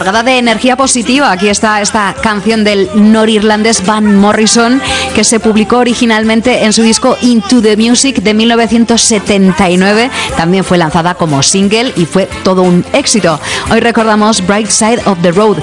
cargada de energía positiva. Aquí está esta canción del norirlandés Van Morrison, que se publicó originalmente en su disco Into the Music de 1979. También fue lanzada como single y fue todo un éxito. Hoy recordamos Bright Side of the Road,